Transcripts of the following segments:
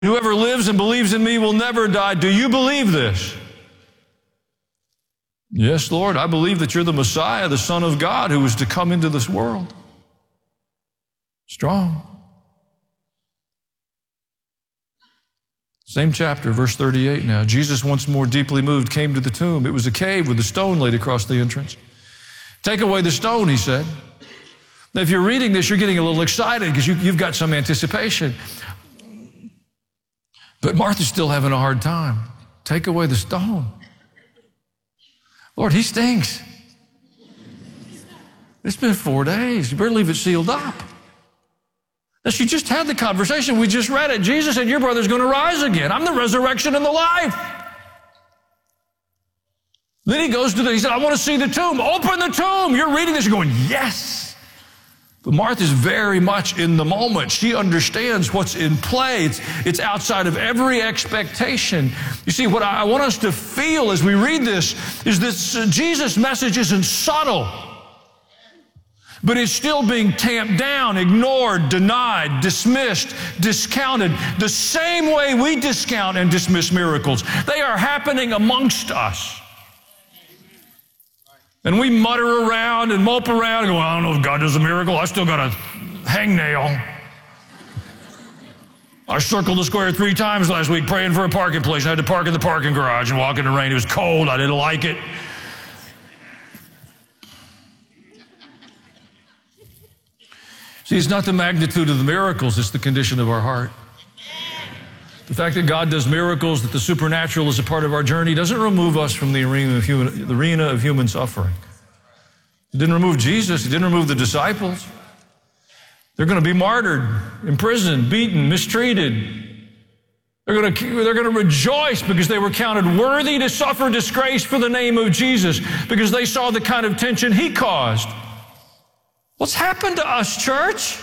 Whoever lives and believes in me will never die. Do you believe this? Yes, Lord, I believe that you're the Messiah, the Son of God, who was to come into this world. Strong. Same chapter, verse 38 now. Jesus, once more deeply moved, came to the tomb. It was a cave with a stone laid across the entrance. Take away the stone, he said. Now, if you're reading this, you're getting a little excited because you've got some anticipation. But Martha's still having a hard time. Take away the stone. Lord, he stinks. It's been 4 days. You better leave it sealed up. Now, she just had the conversation. We just read it. Jesus said, your brother's going to rise again. I'm the resurrection and the life. Then he goes to he said, I want to see the tomb. Open the tomb. You're reading this. You're going, yes. But Martha's very much in the moment. She understands what's in play. It's outside of every expectation. You see, what I want us to feel as we read this is this Jesus' message isn't subtle, but it's still being tamped down, ignored, denied, dismissed, discounted, the same way we discount and dismiss miracles. They are happening amongst us. And we mutter around and mope around and go, I don't know if God does a miracle. I still got a hangnail. I circled the square 3 times last week praying for a parking place. I had to park in the parking garage and walk in the rain. It was cold. I didn't like it. See, it's not the magnitude of the miracles. It's the condition of our heart. The fact that God does miracles, that the supernatural is a part of our journey, doesn't remove us from the arena of human suffering. It didn't remove Jesus. It didn't remove the disciples. They're going to be martyred, imprisoned, beaten, mistreated. They're going to rejoice because they were counted worthy to suffer disgrace for the name of Jesus, because they saw the kind of tension he caused. What's happened to us, church?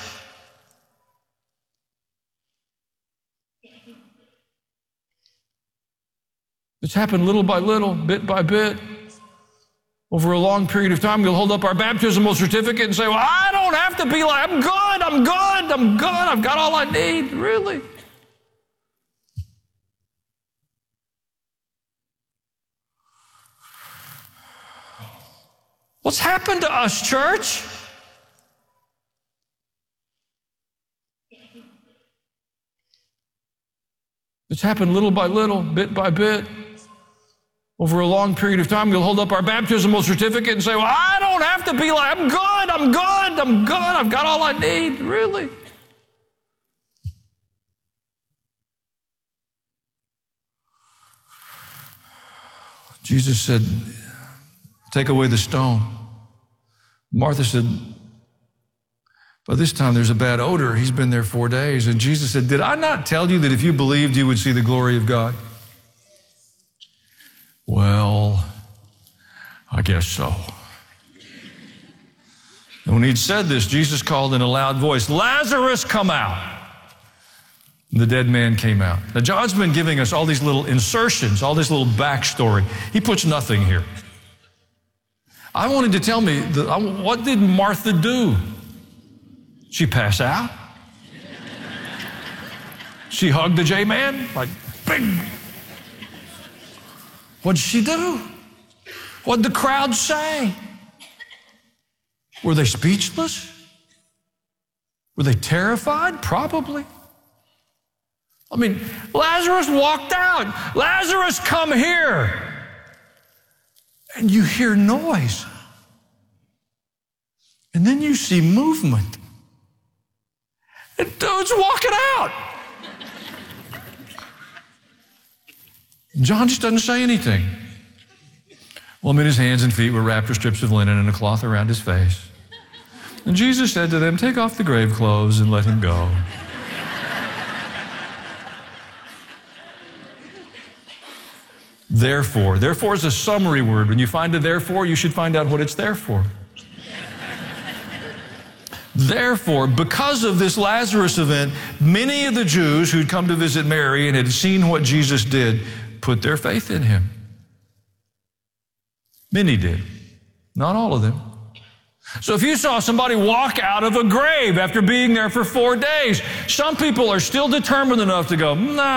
It's happened little by little, bit by bit, over a long period of time. We'll hold up our baptismal certificate and say, well, I don't have to be like, I'm good, I've got all I need, really. What's happened to us, church? It's happened little by little, bit by bit, over a long period of time. We'll hold up our baptismal certificate and say, well, I don't have to be like, I'm good, I've got all I need, really. Jesus said, take away the stone. Martha said, by this time there's a bad odor. He's been there 4 days. And Jesus said, did I not tell you that if you believed, you would see the glory of God? Well, I guess so. And when he'd said this, Jesus called in a loud voice, Lazarus, come out. And the dead man came out. Now, John's been giving us all these little insertions, all this little backstory. He puts nothing here. I wanted to tell me, what did Martha do? She pass out? She hugged the J-man? Like, bing! What'd she do? What'd the crowd say? Were they speechless? Were they terrified? Probably. I mean, Lazarus walked out. Lazarus, come here. And you hear noise. And then you see movement. And dude's walking out. John just doesn't say anything. Well, his hands and feet were wrapped with strips of linen and a cloth around his face. And Jesus said to them, take off the grave clothes and let him go. Therefore is a summary word. When you find a therefore, you should find out what it's there for. Therefore, because of this Lazarus event, many of the Jews who'd come to visit Mary and had seen what Jesus did put their faith in him. Many did. Not all of them. So if you saw somebody walk out of a grave after being there for 4 days, some people are still determined enough to go, nah,